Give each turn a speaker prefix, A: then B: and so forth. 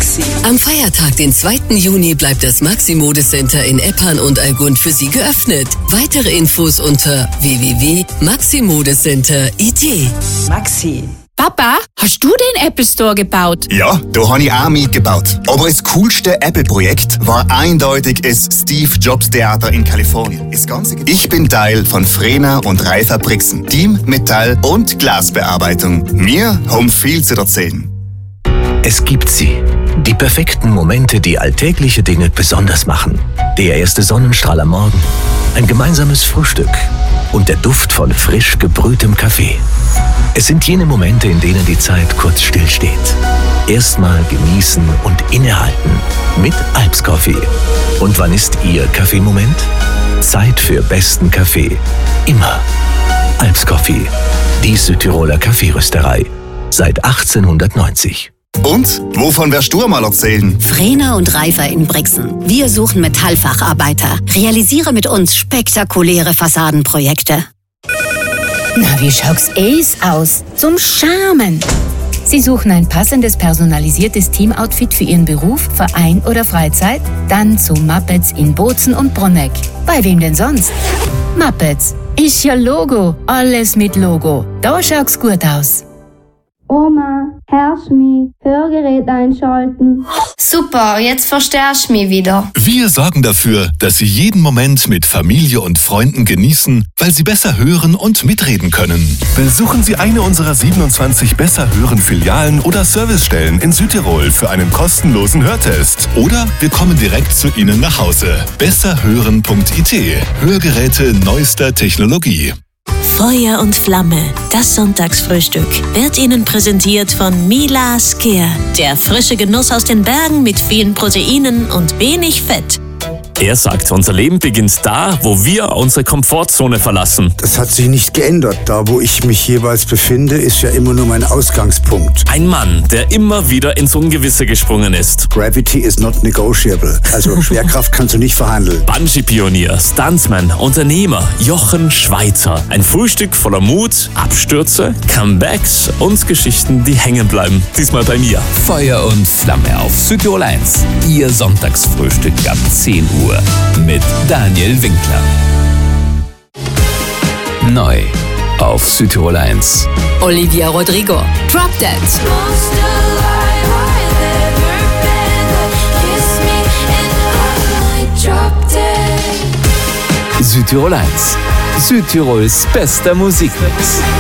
A: Maxi.
B: Am Feiertag, den 2. Juni, bleibt das Maxi Modecenter in Eppan und Allgund für Sie geöffnet. Weitere Infos unter www.maximodecenter.it.
A: Maxi.
C: Papa, hast du den Apple Store gebaut?
D: Ja, da habe ich auch mitgebaut. Aber das coolste Apple-Projekt war eindeutig das Steve Jobs Theater in Kalifornien. Ich bin Teil von Frena und Reifer Brixen, Team Metall- und Glasbearbeitung. Wir haben viel zu erzählen.
E: Es gibt sie. Die perfekten Momente, die alltägliche Dinge besonders machen. Der erste Sonnenstrahl am Morgen, ein gemeinsames Frühstück und der Duft von frisch gebrühtem Kaffee. Es sind jene Momente, in denen die Zeit kurz stillsteht. Erstmal genießen und innehalten mit Alps Coffee. Und wann ist Ihr Kaffeemoment? Zeit für besten Kaffee. Immer. Alps Coffee. Die Südtiroler Kaffeerösterei. Seit 1890.
D: Und? Wovon wirst du mal erzählen?
F: Frena und Reifer in Brixen. Wir suchen Metallfacharbeiter. Realisiere mit uns spektakuläre Fassadenprojekte.
C: Na, wie schaut's aus? Zum Charmen. Sie suchen ein passendes, personalisiertes Teamoutfit für Ihren Beruf, Verein oder Freizeit? Dann zu Muppets in Bozen und Bronegg. Bei wem denn sonst? Muppets. Ist ja Logo. Alles mit Logo. Da schaut's gut aus.
G: Oma, hörst mich? Hörgerät einschalten.
H: Super, jetzt verstärkst du mich wieder.
I: Wir sorgen dafür, dass Sie jeden Moment mit Familie und Freunden genießen, weil Sie besser hören und mitreden können.
J: Besuchen Sie eine unserer 27 Besser-Hören-Filialen oder Servicestellen in Südtirol für einen kostenlosen Hörtest.
I: Oder wir kommen direkt zu Ihnen nach Hause. Besserhören.it. Hörgeräte neuester Technologie.
K: Feuer und Flamme, das Sonntagsfrühstück, wird Ihnen präsentiert von Mila Skier. Der frische Genuss aus den Bergen mit vielen Proteinen und wenig Fett.
L: Er sagt, unser Leben beginnt da, wo wir unsere Komfortzone verlassen.
M: Das hat sich nicht geändert. Da, wo ich mich jeweils befinde, ist ja immer nur mein Ausgangspunkt.
L: Ein Mann, der immer wieder ins Ungewisse gesprungen ist.
M: Gravity is not negotiable. Also Schwerkraft kannst du nicht verhandeln.
L: Bungee-Pionier, Stuntsman, Unternehmer, Jochen Schweizer. Ein Frühstück voller Mut, Abstürze, Comebacks und Geschichten, die hängen bleiben. Diesmal bei mir.
N: Feuer und Flamme auf Südtirol 1. Ihr Sonntagsfrühstück ab 10 Uhr. Mit Daniel Winkler. Neu auf Südtirol 1.
B: Olivia Rodrigo, Drop Dance.
N: Südtirol 1. Südtirols bester Musikmix.